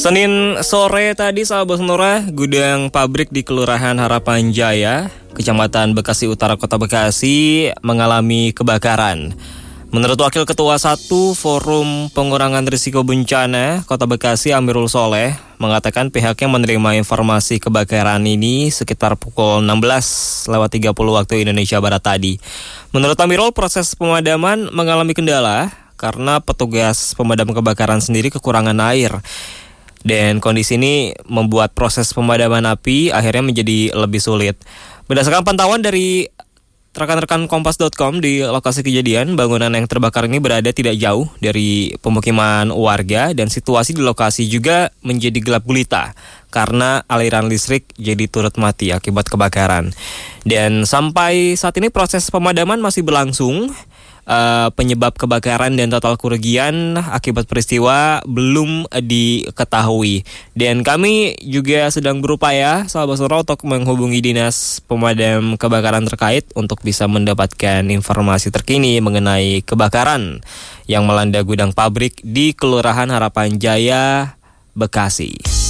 Senin sore tadi, sahabat Sonora, gudang pabrik di Kelurahan Harapan Jaya, Kecamatan Bekasi Utara, Kota Bekasi, mengalami kebakaran. Menurut Wakil Ketua 1 Forum Pengurangan Risiko Bencana Kota Bekasi, Amirul Soleh, mengatakan pihaknya menerima informasi kebakaran ini sekitar pukul 16:30 waktu Indonesia Barat tadi. Menurut Amirul, proses pemadaman mengalami kendala karena petugas pemadam kebakaran sendiri kekurangan air. Dan kondisi ini membuat proses pemadaman api akhirnya menjadi lebih sulit. Berdasarkan pantauan dari rekan-rekan Kompas.com di lokasi kejadian, bangunan yang terbakar ini berada tidak jauh dari pemukiman warga dan situasi di lokasi juga menjadi gelap gulita karena aliran listrik jadi turut mati akibat kebakaran. Dan sampai saat ini proses pemadaman masih berlangsung. Penyebab kebakaran dan total kerugian akibat peristiwa belum diketahui. Dan kami juga sedang berupaya, sahabat Sonora, untuk menghubungi dinas pemadam kebakaran terkait untuk bisa mendapatkan informasi terkini mengenai kebakaran yang melanda gudang pabrik di Kelurahan Harapan Jaya, Bekasi.